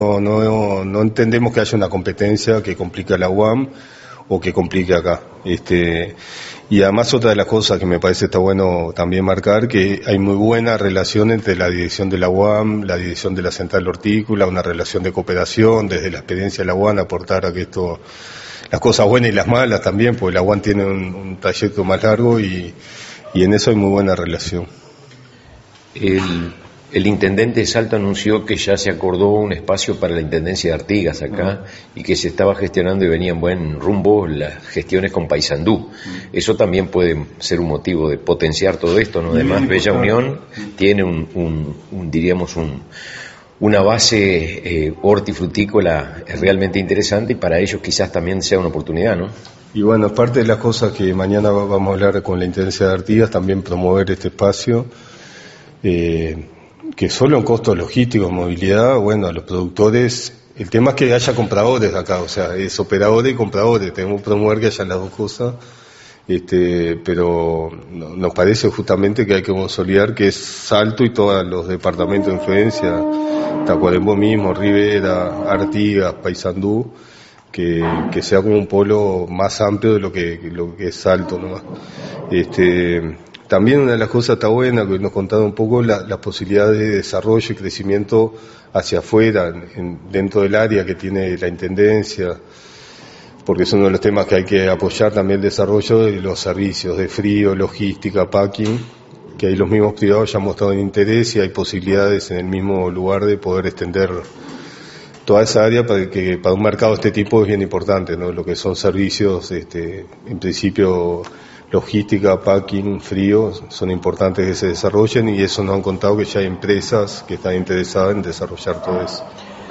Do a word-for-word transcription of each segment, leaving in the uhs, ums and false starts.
No, no, no entendemos que haya una competencia que complique a la U A M o que complique acá. Este, y además otra de las cosas que me parece está bueno también marcar, que hay muy buena relación entre la dirección de la U A M, la dirección de la Central Hortícola, una relación de cooperación, desde la experiencia de la U A M, aportar a que esto, las cosas buenas y las malas también, porque la U A M tiene un, un trayecto más largo y, y en eso hay muy buena relación. El... El intendente de Salto anunció que ya se acordó un espacio para la intendencia de Artigas acá uh-huh. y que se estaba gestionando y venía en buen rumbo las gestiones con Paysandú. Uh-huh. Eso también puede ser un motivo de potenciar todo esto, ¿no? Además, Bella Unión tiene un, un, un diríamos, un, una base eh, hortifrutícola realmente interesante y para ellos quizás también sea una oportunidad, ¿no? Y bueno, parte de las cosas que mañana vamos a hablar con la intendencia de Artigas, también promover este espacio. Eh, que solo en costos logísticos, movilidad, bueno, a los productores, el tema es que haya compradores acá, o sea, es operadores y compradores, tenemos que promover que haya las dos cosas, este, pero no, nos parece justamente que hay que consolidar que es Salto y todos los departamentos de influencia, Tacuarembó mismo, Rivera, Artigas, Paysandú, que, que sea como un polo más amplio de lo que, lo que es Salto, ¿no? Este, También una de las cosas está buena, que nos contaron un poco las la posibilidades de desarrollo y crecimiento hacia afuera, en, en, dentro del área que tiene la Intendencia, porque es uno de los temas que hay que apoyar también el desarrollo de los servicios de frío, logística, packing, que ahí los mismos privados ya han mostrado interés y hay posibilidades en el mismo lugar de poder extender toda esa área para que para un mercado de este tipo es bien importante, ¿no? Lo que son servicios, este, en principio logística, packing, frío, son importantes que se desarrollen y eso nos han contado que ya hay empresas que están interesadas en desarrollar todo eso.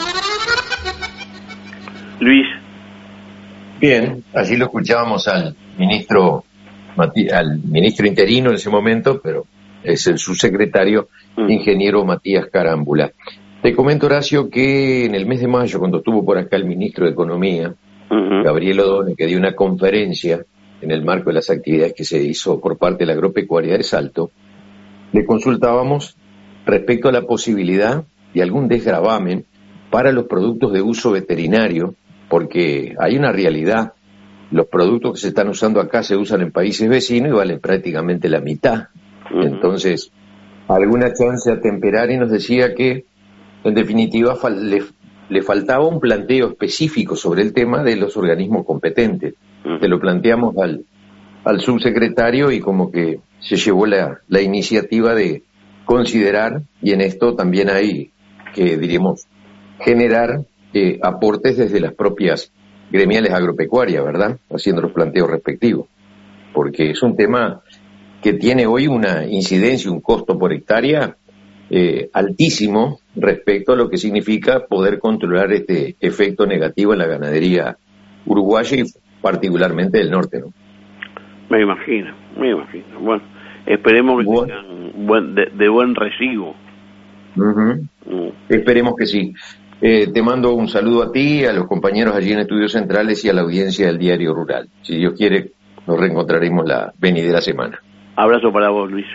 Luis. Bien, allí lo escuchábamos al ministro, al ministro interino en ese momento, pero es el subsecretario, mm. ingeniero Matías Carámbula. Te comento, Horacio, que en el mes de mayo, cuando estuvo por acá el ministro de Economía, uh-huh. Gabriel Odone, que dio una conferencia en el marco de las actividades que se hizo por parte de la agropecuaria de Salto, le consultábamos respecto a la posibilidad de algún desgravamen para los productos de uso veterinario, porque hay una realidad, los productos que se están usando acá se usan en países vecinos y valen prácticamente la mitad. Uh-huh. Entonces, alguna chance a temperar y nos decía que, en definitiva, fal- le, le faltaba un planteo específico sobre el tema de los organismos competentes. Te lo planteamos al, al subsecretario y como que se llevó la, la iniciativa de considerar, y en esto también hay que, diríamos, generar eh, aportes desde las propias gremiales agropecuarias, ¿verdad? Haciendo los planteos respectivos. Porque es un tema que tiene hoy una incidencia, un costo por hectárea eh, altísimo respecto a lo que significa poder controlar este efecto negativo en la ganadería uruguaya y particularmente del norte, ¿no? Me imagino, me imagino. Bueno, esperemos que bueno. tengan buen, de, de buen recibo. Uh-huh. Uh. Esperemos que sí. Eh, te mando un saludo a ti, a los compañeros allí en Estudios Centrales y a la audiencia del Diario Rural. Si Dios quiere, nos reencontraremos la venidera semana. Abrazo para vos, Luis.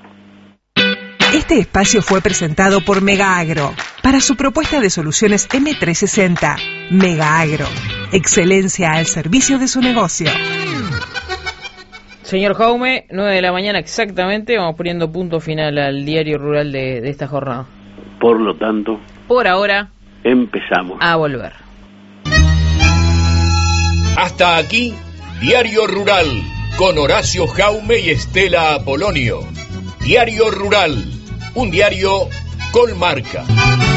Este espacio fue presentado por Mega Agro para su propuesta de soluciones eme trescientos sesenta. Mega Agro, excelencia al servicio de su negocio. Señor Jaume, nueve de la mañana exactamente, vamos poniendo punto final al Diario Rural de, de esta jornada. Por lo tanto, por ahora, empezamos a volver. Hasta aquí, Diario Rural, con Horacio Jaume y Estela Apolonio. Diario Rural, un diario con marca.